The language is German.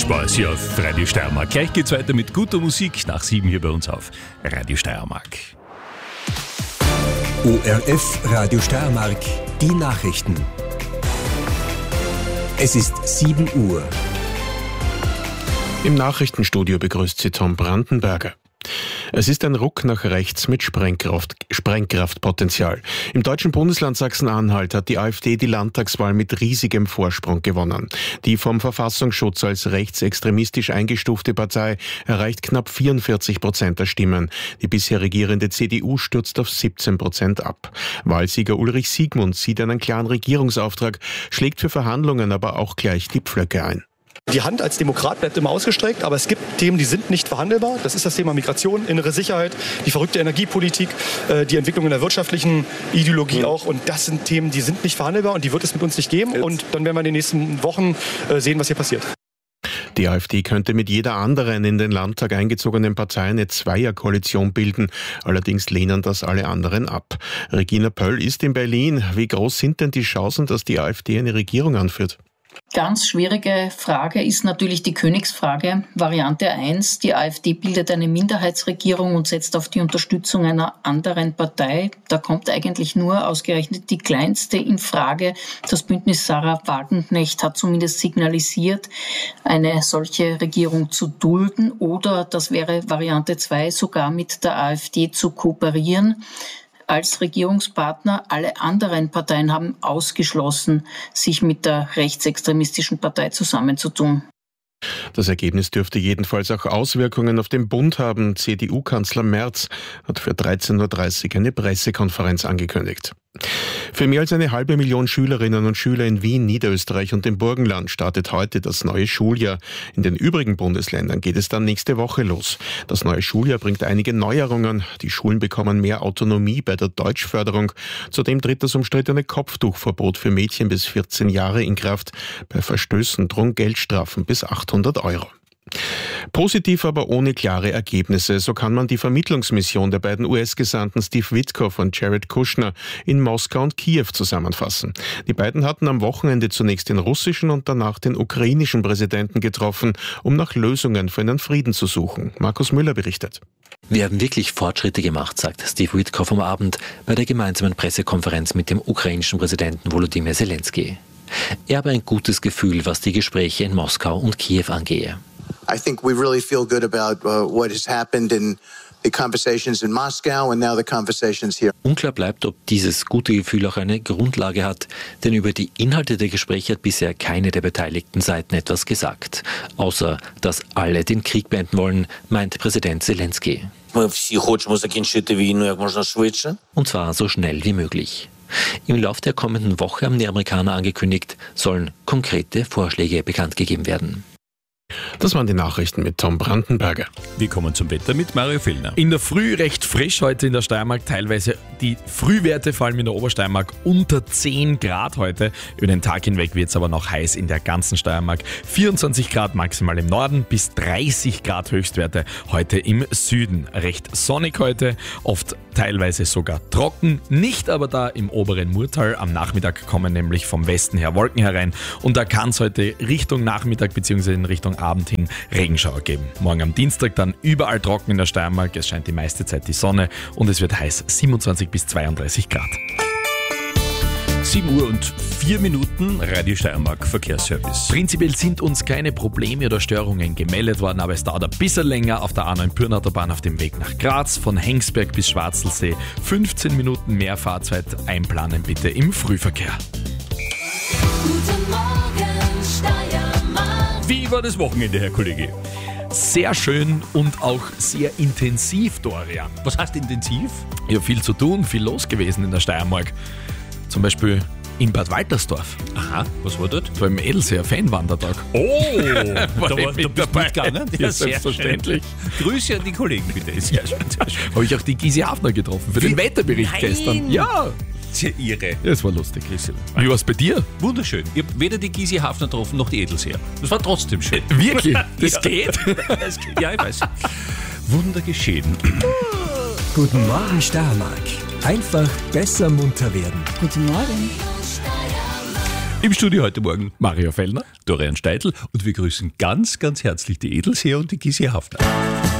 Spaß hier auf Radio Steiermark. Gleich geht's weiter mit guter Musik nach 7 hier bei uns auf Radio Steiermark. ORF Radio Steiermark, die Nachrichten. Es ist 7 Uhr. Im Nachrichtenstudio begrüßt Sie Tom Brandenberger. Es ist ein Ruck nach rechts mit Sprengkraftpotenzial. Im deutschen Bundesland Sachsen-Anhalt hat die AfD die Landtagswahl mit riesigem Vorsprung gewonnen. Die vom Verfassungsschutz als rechtsextremistisch eingestufte Partei erreicht knapp 44% der Stimmen. Die bisher regierende CDU stürzt auf 17% ab. Wahlsieger Ulrich Siegmund sieht einen klaren Regierungsauftrag, schlägt für Verhandlungen aber auch gleich die Pflöcke ein. Die Hand als Demokrat bleibt immer ausgestreckt, aber es gibt Themen, die sind nicht verhandelbar. Das ist das Thema Migration, innere Sicherheit, die verrückte Energiepolitik, die Entwicklung in der wirtschaftlichen Ideologie auch. Und das sind Themen, die sind nicht verhandelbar und die wird es mit uns nicht geben. Und dann werden wir in den nächsten Wochen sehen, was hier passiert. Die AfD könnte mit jeder anderen in den Landtag eingezogenen Partei eine Zweierkoalition bilden. Allerdings lehnen das alle anderen ab. Regina Pöll ist in Berlin. Wie groß sind denn die Chancen, dass die AfD eine Regierung anführt? Ganz schwierige Frage ist natürlich die Königsfrage. Variante 1, die AfD bildet eine Minderheitsregierung und setzt auf die Unterstützung einer anderen Partei. Da kommt eigentlich nur ausgerechnet die kleinste in Frage. Das Bündnis Sarah Wagenknecht hat zumindest signalisiert, eine solche Regierung zu dulden oder, das wäre Variante 2, sogar mit der AfD zu kooperieren. Als Regierungspartner. Alle anderen Parteien haben ausgeschlossen, sich mit der rechtsextremistischen Partei zusammenzutun. Das Ergebnis dürfte jedenfalls auch Auswirkungen auf den Bund haben. CDU-Kanzler Merz hat für 13.30 Uhr eine Pressekonferenz angekündigt. Für mehr als 500.000 Schülerinnen und Schüler in Wien, Niederösterreich und dem Burgenland startet heute das neue Schuljahr. In den übrigen Bundesländern geht es dann nächste Woche los. Das neue Schuljahr bringt einige Neuerungen. Die Schulen bekommen mehr Autonomie bei der Deutschförderung. Zudem tritt das umstrittene Kopftuchverbot für Mädchen bis 14 Jahre in Kraft. Bei Verstößen drohen Geldstrafen bis 800 €. Positiv, aber ohne klare Ergebnisse. So kann man die Vermittlungsmission der beiden US-Gesandten Steve Witkoff und Jared Kushner in Moskau und Kiew zusammenfassen. Die beiden hatten am Wochenende zunächst den russischen und danach den ukrainischen Präsidenten getroffen, um nach Lösungen für einen Frieden zu suchen. Markus Müller berichtet. Wir haben wirklich Fortschritte gemacht, sagt Steve Witkoff am Abend bei der gemeinsamen Pressekonferenz mit dem ukrainischen Präsidenten Volodymyr Zelensky. Er habe ein gutes Gefühl, was die Gespräche in Moskau und Kiew angehe. I think we really feel good about what has happened in the conversations in Moscow and now the conversations here. Unklar bleibt, ob dieses gute Gefühl auch eine Grundlage hat, denn über die Inhalte der Gespräche hat bisher keine der beteiligten Seiten etwas gesagt. Außer, dass alle den Krieg beenden wollen, meint Präsident Zelensky. Und zwar so schnell wie möglich. Im Lauf der kommenden Woche haben die Amerikaner angekündigt, sollen konkrete Vorschläge bekannt gegeben werden. Das waren die Nachrichten mit Tom Brandenberger. Wir kommen zum Wetter mit Mario Fellner. In der Früh recht frisch heute in der Steiermark, teilweise die Frühwerte, vor allem in der Obersteiermark, unter 10 Grad heute. Über den Tag hinweg wird es aber noch heiß in der ganzen Steiermark. 24 Grad maximal im Norden, bis 30 Grad Höchstwerte heute im Süden. Recht sonnig heute, oft teilweise sogar trocken, nicht aber da im oberen Murtal. Am Nachmittag kommen nämlich vom Westen her Wolken herein und da kann es heute Richtung Nachmittag bzw. in Richtung Abend hin Regenschauer geben. Morgen am Dienstag dann überall trocken in der Steiermark, es scheint die meiste Zeit die Sonne und es wird heiß, 27 bis 32 Grad. 7 Uhr und 4 Minuten, Radio Steiermark Verkehrsservice. Prinzipiell sind uns keine Probleme oder Störungen gemeldet worden, aber es dauert ein bisschen länger auf der A9 Pyrnautaubahn auf dem Weg nach Graz, von Hengsberg bis Schwarzelsee. 15 Minuten mehr Fahrzeit einplanen bitte im Frühverkehr. Guten Morgen, Steiermark. Wie war das Wochenende, Herr Kollege? Sehr schön und auch sehr intensiv, Dorian. Was heißt intensiv? Ja, viel zu tun, viel los gewesen in der Steiermark. Zum Beispiel in Bad Waltersdorf. Aha, was war dort? Beim Edelseer Fanwandertag. Oh, da da bist du mitgegangen? Ja, selbstverständlich. Grüße an die Kollegen bitte. Sehr schön, sehr schön. Habe ich auch die Gysi Hafner getroffen für den Wetterbericht gestern. Ja. Sehr irre. Ja, es war lustig. Wie war es bei dir? Wunderschön. Ich habe weder die Gysi Hafner getroffen noch die Edelseer. Das war trotzdem schön. Wirklich? Das ja. geht? Das geht? Ja, ich weiß. Wunder geschehen. Guten Morgen, Steiermark. Einfach besser munter werden. Guten Morgen. Im Studio heute Morgen Mario Fellner. Dorian Steidl und wir grüßen ganz, ganz herzlich die Edelseher und die Gissi Hafner.